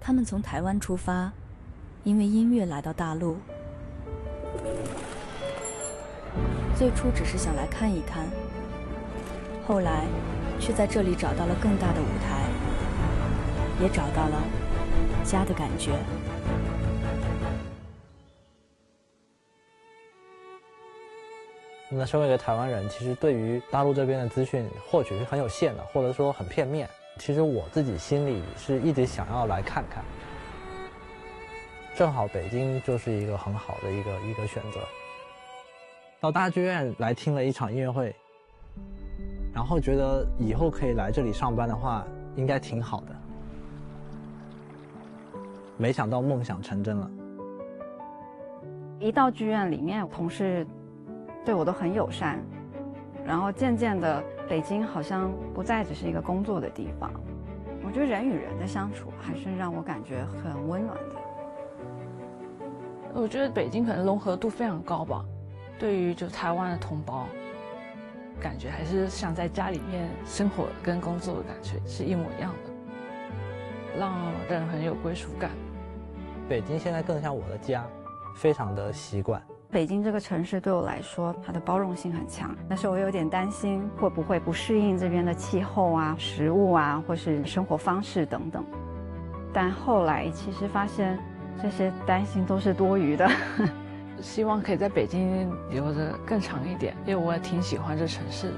他们从台湾出发，因为音乐来到大陆。最初只是想来看一看，后来却在这里找到了更大的舞台，也找到了家的感觉。 那身为一个台湾人，其实对于大陆这边的资讯获取是很有限的，或者说很片面。其实我自己心里是一直想要来看看，正好北京就是一个很好的一个选择。到大剧院来听了一场音乐会，然后觉得以后可以来这里上班的话，应该挺好的。没想到梦想成真了。 一到剧院里面，同事对我都很友善，然后渐渐的，北京好像不再只是一个工作的地方。我觉得人与人的相处还是让我感觉很温暖的。 我觉得北京可能融合度非常高吧，对于就台湾的同胞，感觉还是像在家里面生活跟工作的感觉是一模一样的，让人很有归属感。 北京现在更像我的家，非常的习惯。 北京这个城市对我来说，它的包容性很强，但是我有点担心会不会不适应这边的气候啊、食物啊，或是生活方式等等。但后来其实发现，这些担心都是多余的。 希望可以在北京留得更长一点，因为我也挺喜欢这城市的。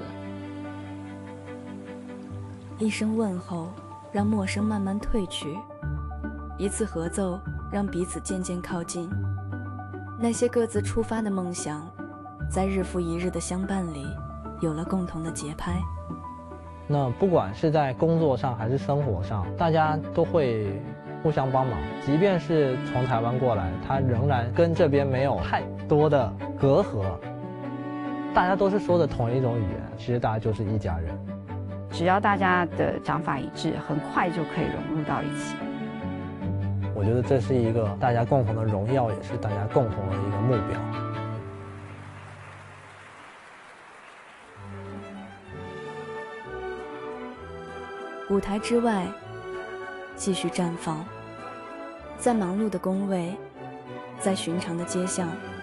一声问候，让陌生慢慢褪去；一次合奏，让彼此渐渐靠近。那些各自出发的梦想，在日复一日的相伴里，有了共同的节拍。 那不管是在工作上还是生活上，大家都会互相帮忙。即便是从台湾过来，他仍然跟这边没有太多的隔阂。大家都是说的同一种语言，其实大家就是一家人。 只要大家的想法一致，很快就可以融入到一起。 我觉得这是一个大家共同的荣耀，也是大家共同的一个目标。 舞台之外，继续绽放，在忙碌的工位，在寻常的街巷，